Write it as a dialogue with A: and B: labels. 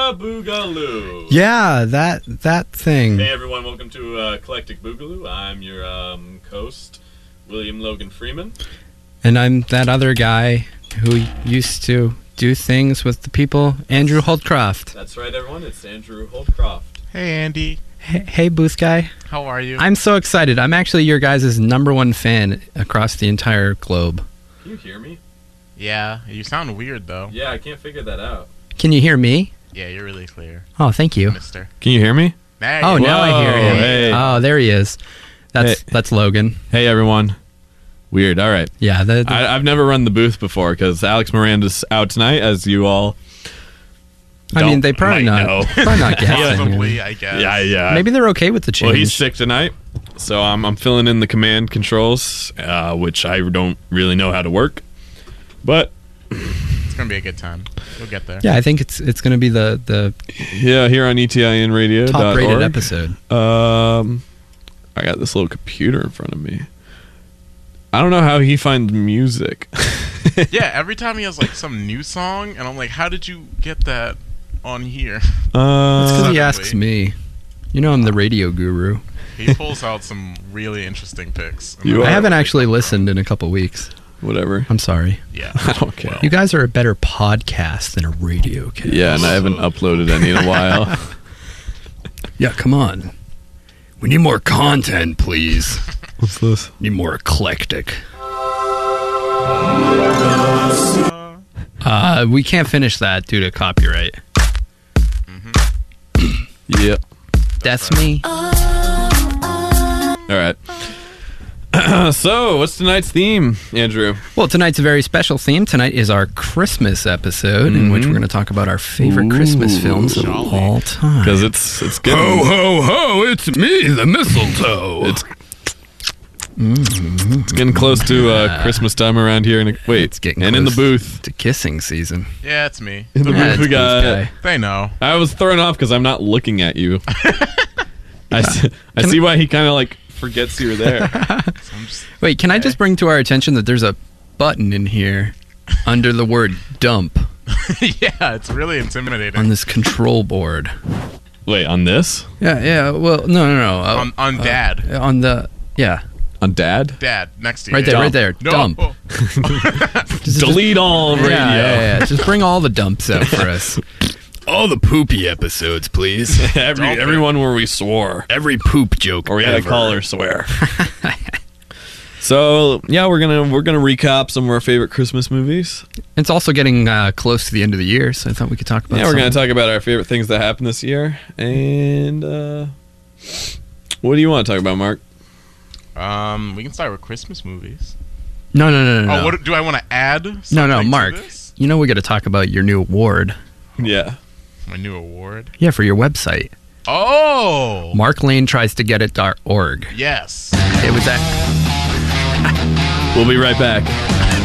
A: Boogaloo.
B: Yeah, that thing.
A: Hey everyone, welcome to Eclectic Boogaloo. I'm your host, William Logan Freeman.
B: And I'm that other guy who used to do things with the people, Andrew Holdcroft.
A: That's right, everyone. It's Andrew Holdcroft.
C: Hey, Andy.
B: Hey, Booth Guy.
C: How are you?
B: I'm so excited. I'm actually your guys' #1 fan across the entire globe.
A: Can you hear me?
C: Yeah, you sound weird, though.
A: Yeah, I can't figure that out.
B: Can you hear me?
C: Yeah, you're really clear.
B: Oh, thank you.
C: Mister.
A: Can you hear me?
B: Oh, now I hear him.
A: Hey.
B: Oh, there he is. That's Logan.
A: Hey everyone. Weird. All right.
B: Yeah,
A: I've never run the booth before because Alex Miranda's out tonight, as you all.
B: I mean, they probably
A: might
B: not.
A: know.
B: Probably not guessing.
C: Possibly, I guess.
A: Yeah.
B: Maybe they're okay with the change.
A: Well, he's sick tonight, so I'm filling in the command controls, which I don't really know how to work, but
C: It's going to be a good time. You'll get there.
B: Yeah, I think it's going to be the
A: yeah, here on ETINradio.org.
B: top-rated episode.
A: I got this little computer in front of me. I don't know how he finds music.
C: Yeah, every time he has, like, some new song, and I'm like, how did you get that on here?
B: It's because he
C: Suddenly.
B: asks me. You know I'm the radio guru.
C: He pulls out some really interesting picks.
A: You
B: I
A: are.
B: haven't actually listened in a couple weeks.
A: Whatever.
B: I'm sorry.
C: Yeah.
A: I don't care.
B: You guys are a better podcast than a radio cast.
A: Yeah, and I haven't uploaded any in a while.
B: Yeah, come on. We need more content, please.
A: What's this?
B: Need more eclectic. We can't finish that due to copyright.
A: Yep.
B: That's me.
A: All right. So, what's tonight's theme, Andrew?
B: Well, tonight's a very special theme. Tonight is our Christmas episode, in which we're going to talk about our favorite Christmas films of
C: jolly.
B: all time.
A: Because it's getting...
B: ho, ho, it's me, the mistletoe.
A: It's getting close to Christmas time around here. And
B: It's getting
A: in the
B: close
A: booth.
B: to kissing season.
C: Yeah, it's me.
A: In the
B: Yeah,
A: booth we
B: it's
A: got...
B: Booth Guy.
C: They know.
A: I was thrown off because I'm not looking at you. I see why he kind of like forgets you were there.
B: Wait, can I just bring to our attention that there's a button in here under the word dump
C: Yeah, it's really intimidating.
B: on this control board?
A: Wait, on this?
B: Yeah, well, no.
C: On Dad.
B: On the, yeah.
A: On Dad?
C: Dad, next to you.
B: Right there,
A: Dump.
B: right there.
C: No.
B: Dump. Just-
A: Delete all radio.
B: Yeah. Just bring all the dumps out for us. All the poopy episodes, please.
A: Everyone where we swore.
B: Every poop joke
A: Or we had to
B: ever.
A: call her swear. So, yeah, we're gonna recap some of our favorite Christmas movies.
B: It's also getting close to the end of the year, so I thought we could talk about
A: Yeah, we're gonna
B: something.
A: talk about our favorite things that happened this year. And what do you want to talk about, Mark?
C: We can start with Christmas movies.
B: No.
C: Oh, what do I want to add?
B: No,
C: something to
B: Mark.
C: this?
B: You know we got to talk about your new award.
A: Yeah.
C: My new award.
B: Yeah, for your website.
C: Oh,
B: MarkLaneTriesToGetIt.org.
C: yes.
B: It was that.
A: We'll be right back.